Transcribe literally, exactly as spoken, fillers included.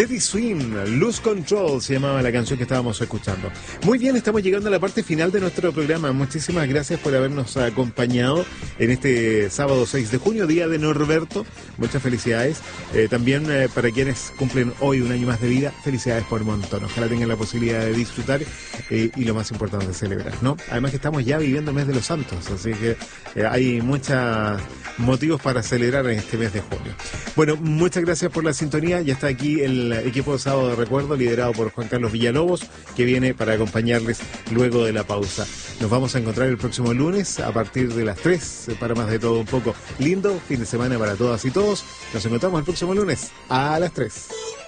Teddy Swing, Lose Control se llamaba la canción que estábamos escuchando. Muy bien, estamos llegando a la parte final de nuestro programa. Muchísimas gracias por habernos acompañado en este sábado seis de junio, día de Norberto. Muchas felicidades. Eh, también eh, para quienes cumplen hoy un año más de vida, felicidades por montón. Ojalá tengan la posibilidad de disfrutar eh, y lo más importante, celebrar, ¿no? Además que estamos ya viviendo el mes de los santos, así que eh, hay muchos motivos para celebrar en este mes de junio. Bueno, muchas gracias por la sintonía. Ya está aquí el equipo de Sábado de Recuerdo, liderado por Juan Carlos Villalobos, que viene para acompañarles luego de la pausa. Nos vamos a encontrar el próximo lunes a partir de las tres para más de todo un poco. Lindo fin de semana para todas y todos. Nos encontramos el próximo lunes a las tres.